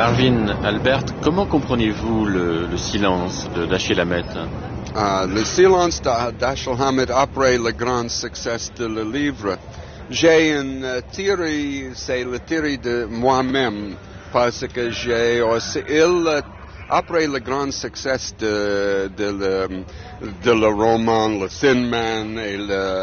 Marvin Albert, comment comprenez-vous le silence de Dashiell Hammett? Le silence de Dashiell Hammett après le grand succès de le livre. J'ai une théorie, c'est la théorie de moi-même, parce que j'ai aussi, après le grand succès de le roman Le Thin Man et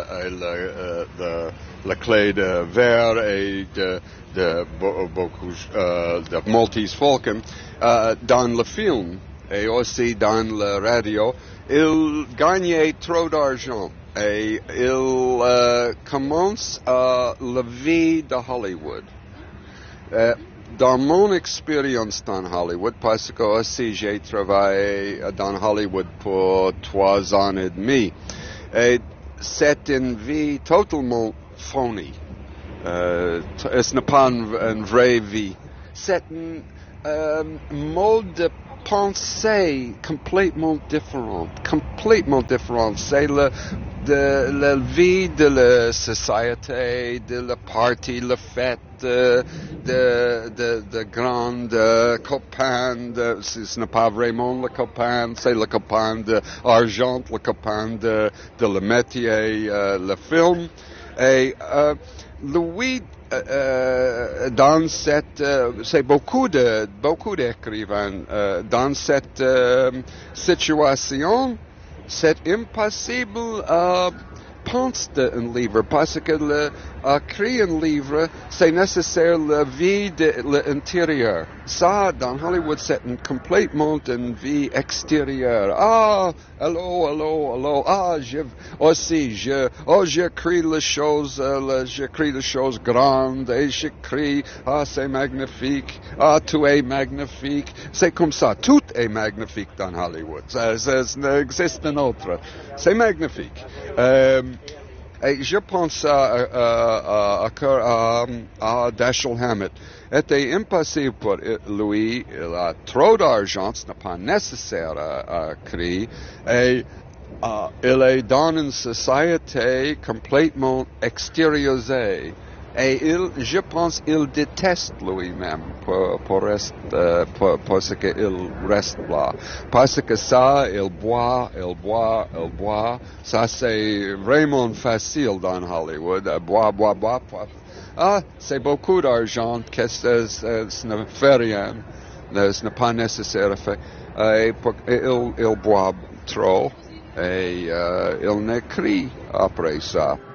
la clé de verre et de Maltese Falcon, dans le film et aussi dans la radio, il gagnait trop d'argent et il commence la vie de Hollywood. Dans mon expérience dans Hollywood, parce que aussi j'ai travaillé dans Hollywood pour 3 ans et demi, et c'est une vie totalement phony. Ce n'est pas une vraie vie. C'est un mode de pensée complètement différent. C'est la vie de la société, de la partie, la fête, de grands copains, ce n'est pas vraiment le copain, c'est le copain d'argent, le copain de le métier, le film. Et Louis, dans cette, c'est beaucoup d'écrivains dans cette situation, c'est impossible penser un livre parce que écrire un livre, c'est nécessaire la vie de l'intérieur. Ça, dans Hollywood, c'est complètement une vie extérieure. Ah, allô. Ah, j'écris les choses grandes et j'écris, ah, c'est magnifique. Ah, tout est magnifique. C'est comme ça. Tout est magnifique dans Hollywood. Ça n'existe un autre. C'est magnifique. Et je pense à Dashiell Hammett. Était impossible pour lui. Il a trop d'argent, ce n'est pas nécessaire à écrire. Et il est dans une société complètement extériorisée. Et je pense qu'il déteste lui-même parce qu'il reste là. Parce que ça, il boit. Ça, c'est vraiment facile dans Hollywood. Boire. Ah, c'est beaucoup d'argent, ce ne fait rien. Ce n'est pas nécessaire à faire. Il boit trop et il n'écrit après ça.